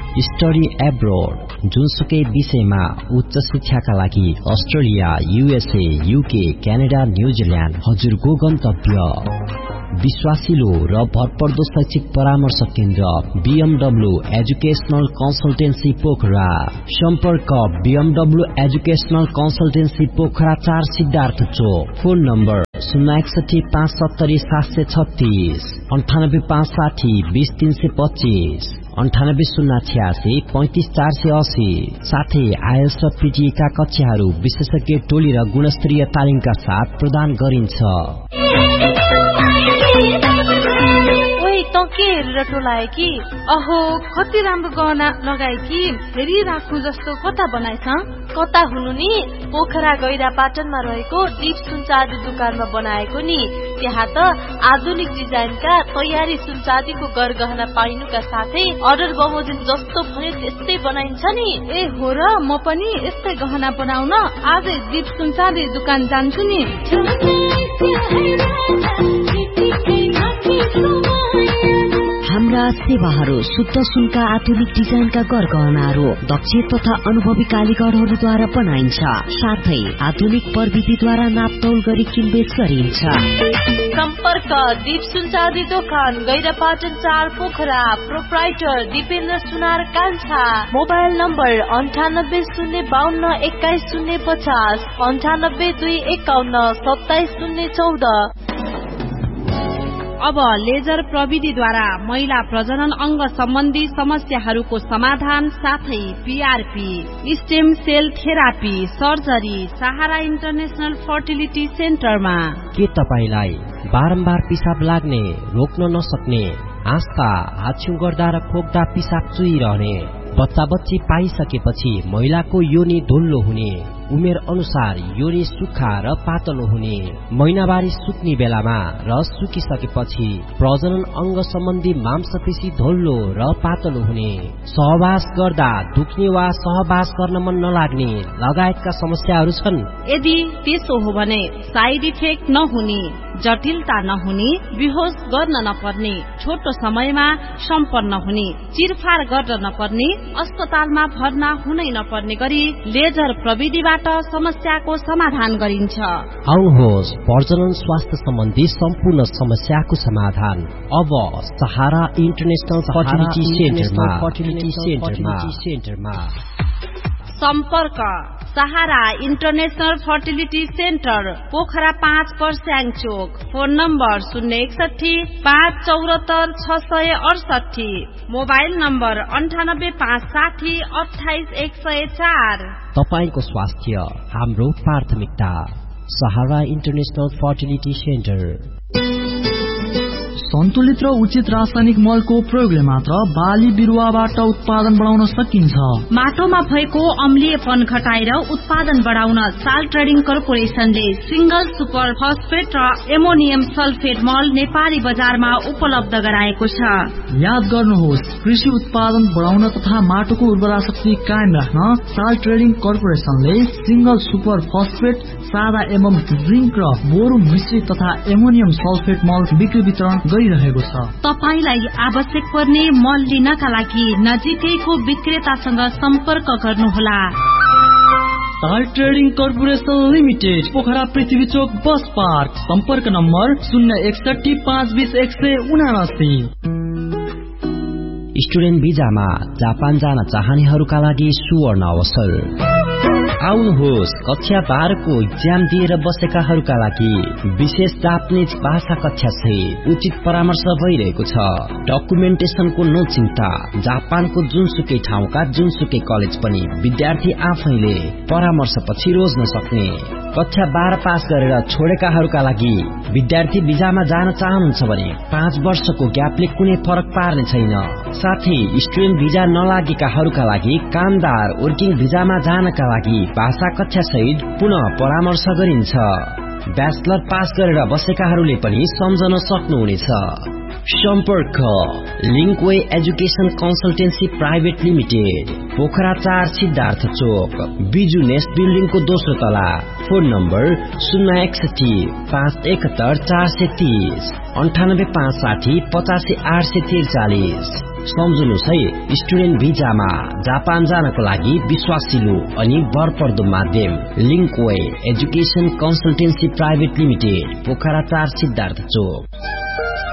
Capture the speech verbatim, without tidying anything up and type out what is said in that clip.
Study abroad, जुनसुकै विषयमा उच्च शिक्षाका लागि Australia, USA, UK, Canada, New Zealand हजुरको गन्तव्य। विश्वासिलो र भरपर्दो शैक्षिक परामर्श केन्द्र बीएमडब्ल्यू एजुकेशनल कन्सल्टेन्सी पोखरा। सम्पर्क बीएमडब्ल्यू एजुकेशनल कन्सल्टेन्सी पोखरा चार सिद्धार्थ चोक। फोन नम्बर शून्य एकसठी पाँच सत्तरी सात सय छत्तीस, अन्ठानब्बे पाँच साठी बीस तीन सय पच्चीस, अन्ठानब्बे शून्य छ्यासी पैंतिस चार सय अस्सी। साथै आइएल्स र पीटीए का कक्षाहरू विशेषज्ञ टोली र गुणस्तरीय तालिमका साथ प्रदान गरिन्छ। तँ के हेरेर टोलाए कि? अहो कति राम्रो गहना लगाए कि, फेरि राख्नु जस्तो कता बनाएछ? कता हुनु नि, पोखरा गैरा पाटनमा रहेको दीप सुनचाँदी दुकानमा बनाएको नि। त्यहाँ त आधुनिक डिजाइनका तयारी सुनचाँदीको गरगहना पाइनुका साथै अर्डर बमोजिम जस्तो भयो त्यस्तै बनाइन्छ नि। ए हो र, म पनि यस्तै गहना बनाउन आजै दीप सुनचाँदी दुकान जान्छु नि। हाम्रा सेवाहरू शुद्ध सुनका आधुनिक डिजाइनका गरगहनाहरू दक्ष तथा अनुभवी कारीगरहरूद्वारा बनाइन्छ। साथै आधुनिक प्रविधिद्वारा नापतौल गरी किनबेच गरिन्छ। सम्पर्क दीप सुनचाँदी दोकान गैरापाटन चार पोखरा। प्रोप्राइटर दिपेन्द्र सुनार कान्छा। मोबाइल नम्बर अन्ठानब्बे शून्य बाहन्न एक्काइस शून्य पचास, अन्ठानब्बे दुई एकाउन्न सत्ताइस शून्य चौध। अब लेजर प्रविधिद्वारा महिला प्रजनन अंग सम्बन्धी समस्याहरूको समाधान साथै PRP, stem sale therapy, surgery सहारा इन्टरनेशनल फर्टिलिटी सेन्टरमा। के तपाईलाई बारम्बार पिसाब लाग्ने, रोक्न नसक्ने, आस्था हाछ्यु गर्दा र खोक्दा पिसाब चुइरहने, बच्चा बच्ची पाइसकेपछि महिलाको योनि ढुल्लो हुने, उमेर अनुसार योनि सुक्खा र पातलो हुने, महिनावारी सुक्ने बेलामा र सुकिसकेपछि प्रजनन अंग सम्बन्धी मांसपेशी ढोल्लो र पातलो हुने, सहवास गर्दा दुख्ने वा सहवास गर्न मन नलाग्ने लगायतका समस्याहरू छन्। यदि त्यसो हो भने साइड इफेक्ट नहुने, जटिलता नहुने, बेहोस गर्न नपर्ने, छोटो समयमा सम्पन्न हुने, चिरफार गर्न नपर्ने, अस्पतालमा भर्ना हुनै नपर्ने गरी लेजर प्रविधिबाट समस्याको समाधान गरिन्छ। आउनुहोस्, प्रजनन स्वास्थ्य सम्बन्धी सम्पूर्ण समस्याको समाधान अब सहारा इन्टरनेशनल फर्टिलिटी सेन्टरमा। सम्पर्क सहारा इन्टरनेशनल फर्टिलिटी सेन्टर पोखरा पाँच पर्स्याङ चोक। फोन नम्बर शून्य एकसठी पाँच चौरात्तर छ सय अडसठी, मोबाइल नम्बर अन्ठानब्बे पाँच साठी अठाइस एक सय चार। तपाईको स्वास्थ्य हाम्रो प्राथमिकता। सहारा इन्टरनेशनल फर्टिलिटी सेन्टर। सन्तुलित र उचित रासायनिक मलको प्रयोगले मात्र बाली बिरुवाबाट उत्पादन बढाउन सकिन्छ। माटोमा भएको अम्लीयपन घटाएर उत्पादन बढाउन साल ट्रेडिङ कर्पोरेशनले सिंगल सुपर फस्फेट र एमोनियम सल्फेट मल नेपाली बजारमा उपलब्ध गराएको छ। याद गर्नुहोस्, कृषि उत्पादन बढाउन तथा माटोको उर्वरा शक्ति कायम राख्न साल ट्रेडिङ कर्पोरेशनले सिंगल सुपर फस्फेट, सादा एवं जिंक र बोरो मिश्रित तथा एमोनियम सल्फेट मल बिक्री वितरण गरिरहेको छ। तपाईलाई आवश्यक पर्ने मल लिनका लागि नजिकैको विक्रेतासँग सम्पर्क गर्नुहोला। साल ट्रेडिङ कर्पोरेशन लिमिटेड, पोखरा पृथ्वी चोक बस पार्क। सम्पर्क नम्बर शून्य एकसठी पाँच बीस एक सय उनासी। स्टुडेन्ट भिजामा जापान जान चाहनेहरूका लागि सुवर्ण अवसर। आउनुहोस्, कक्षा बाह्रको इक्जाम दिएर बसेकाहरूका लागि विशेष जापानिज भाषा कक्षा सहित उचित परामर्श भइरहेको छ। डकुमेन्टेसनको नो चिन्ता। जापानको जुनसुकै ठाउँका जुनसुकै कलेज पनि विद्यार्थी आफैले परामर्श पछि रोज्न सक्ने। कक्षा बाह्र पास गरेर छोडेकाहरूका लागि विद्यार्थी भिजामा जान चाहनुहुन्छ भने पाँच वर्षको ग्यापले कुनै फरक पार्ने छैन। साथै स्टुडेन्ट भिजा नलागेकाहरूका लागि कामदार वर्किङ भिजामा जानका लागि भाषा कक्षा सहित पुनः परामर्श गरिन्छ। ब्याचलर पास गरेर बसेकाहरूले पनि सम्झन सक्नुहुनेछ। सम्पर्क Linkway education consultancy private limited, Pokhara चार सिद्धार्थ चोक, बिजु नेस्ट बिल्डिङको दोस्रो तला। फोन नम्बर शून्य एकसठी पाँच एकहत्तर चार सय तीस अन्ठानब्बे पाँच साठी पचासी आठ सय त्रिचालिस। सम्झनुहोस् है, स्टुडेन्ट भिजामा जापान जानको लागि विश्वासिलो अनि भरपर्दो माध्यम लिङ्कवे education consultancy private limited, Pokhara चार, सिद्धार्थ चोक।